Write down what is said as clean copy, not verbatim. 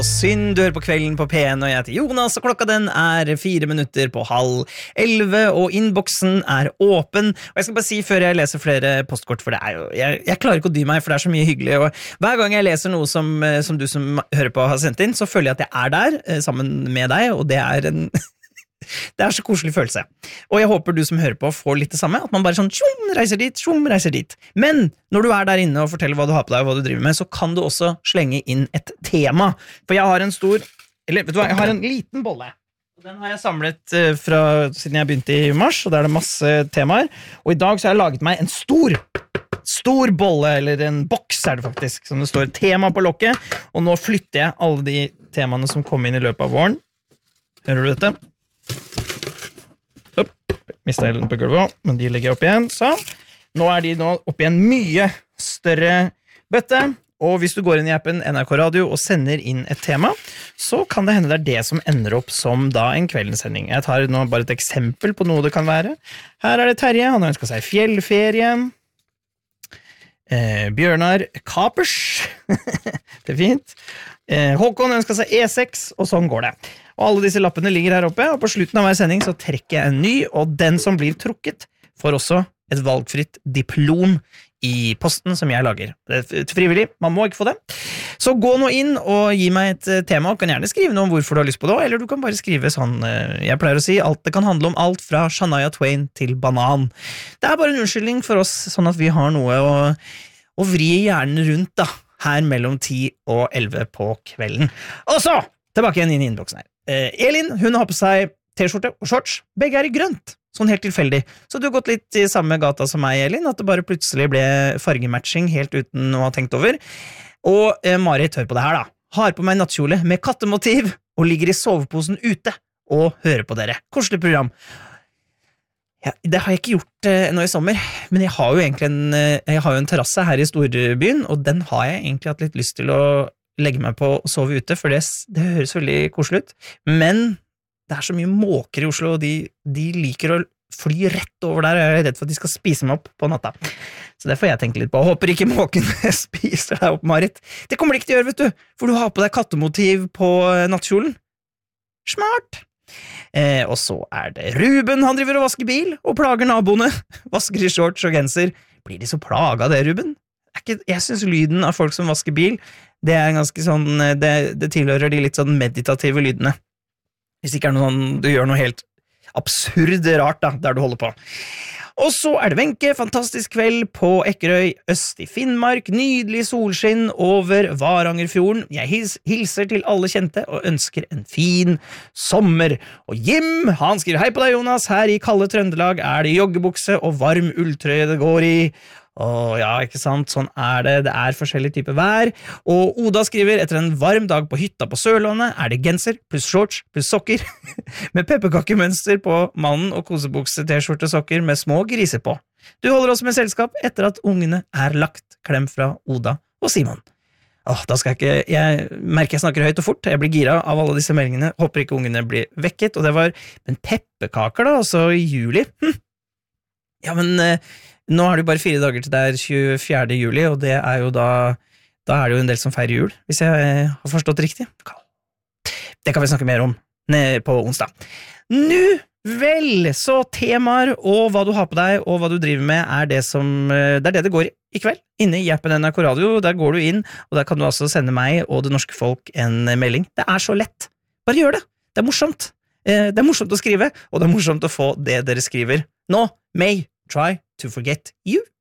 Synd, du hører på Kvelden på P1, og jeg heter Jonas, og klokka den er 4 minutter på 10:30, og innboksen er åpen. Og jeg skal bare si før jeg leser flere postkort, for det er jo, jeg klarer ikke å dy meg, for det er så mye hyggelig, og hver gang jeg leser noe som du som hører på har sendt inn, så føler jeg at jeg er der, sammen med deg, og det er en... Det er så koselig følelse. Og jeg håper du som hører på får litt det samme, at man bare sånn reiser dit. Men når du er der inne og forteller hva du har på deg og hva du driver med, så kan du også slenge inn et tema. For jeg har jeg har en liten bolle. Den har jeg samlet fra siden jeg begynte i mars, og der er det masse temaer. Og i dag så har jeg laget meg en stor bolle, eller en boks er det faktisk, som det står tema på lokket. Og nå flytter jeg alle de temaene som kom inn i løpet av våren. Hører du dette? Mistet jeg den på gulvet, men de legger jeg opp igjen. Så, nå er de opp i en mye større bøtte, og hvis du går inn i appen NRK Radio og sender inn et tema, så kan det hende det er det som ender opp som da en kveldensending. Jeg tar nå bare et eksempel på noe det kan være. Her er det Terje, han har ønsket seg fjellferie. Bjørnar Kapers, det er fint. Håkon ønsket seg E6, og sånn går det. Og alle disse lappene ligger her oppe, og på slutten av hver sending så trekker jeg en ny, og den som blir trukket får også et valgfritt diplom i posten som jeg lager. Det er frivillig, man må ikke få det. Så gå nå inn og gi meg et tema, og kan gjerne skrive noe om hvorfor du har lyst på det, eller du kan bare skrive sånn, jeg pleier å si, det kan handle om alt fra Shania Twain til banan. Det er bare en unnskyldning for oss, sånn at vi har noe å vri hjernen rundt da, her mellom 10 og 11 på kvelden. Og så, tilbake igjen inn i innboksen her. Elin, hun har på seg t-skjorte og shorts. Begge er i grønt, sånn helt tilfeldig. Så du har gått litt i samme gata som meg, Elin, at det bare plutselig ble fargematching helt uten å ha tenkt over. Og Marit, hør på det her da. Har på meg nattkjole med kattemotiv og ligger i soveposen ute og hører på dere. Koselig program. Ja, det har jeg ikke gjort nå i sommer, men jeg har jo egentlig jeg har jo en terrasse her i storbyen, og den har jeg egentlig hatt litt lyst til å legge meg på og sove ute, for det høres veldig koselig ut, men det er så mye måker i Oslo, og de liker å fly rett over der, og jeg er redd for at de skal spise meg opp på natta. Så det får jeg tenke litt på. Jeg håper ikke måken spiser deg opp, Marit. Det kommer de ikke til å gjøre, vet du, for du har på deg kattemotiv på nattkjolen. Smart! Og så er det Ruben, han driver og vasker bil, og plager naboene. Vasker i shorts og genser. Blir de så plaget av det, Ruben? Jeg synes lyden av folk som vasker bil, det er ganske sånn, det tilhører de litt sånn meditative lydene. Hvis ikke er noe sånn, du gjør noe helt absurd rart da, der du holder på. Og så er det Wenche, fantastisk kveld på Ekkerøy, øst i Finnmark, nydelig solskinn over Varangerfjorden. Jeg hilser til alle kjente og ønsker en fin sommer. Og Jim, han skriver, hei på deg Jonas, her i kalde Trøndelag er det joggebukse og varm ulltrøye det går i. Ja, ikke sant, sånn er det er forskjellige typer vær, og Oda skriver, etter en varm dag på hytta på Sørlandet er det genser pluss shorts pluss sokker med pepperkakemønster på mannen og kosebukse, t-skjorte, sokker med små griser på. Du holder oss med selskap etter at ungene er lagt. Klem fra Oda og Simon. Da skal jeg merker jeg snakker høyt og fort, jeg blir gira av alle disse meldingene, håper ikke ungene blir vekket, og det var, men pepperkaker da, altså i juli, ja, men nå er det jo bare 4 dager til det er 24. juli, og det er jo da er det jo en del som feirer jul, hvis jeg har forstått riktig. Det kan vi snakke mer om på onsdag. Nå vel, så temaer og hva du har på deg og hva du driver med er det det går i kveld, inne i appen NRK Radio, der går du inn, og der kan du altså sende meg og det norske folk en melding. Det er så lett, bare gjør det, det er morsomt. Det er morsomt å skrive, og det er morsomt å få det dere skriver. Nå, May try to forget you.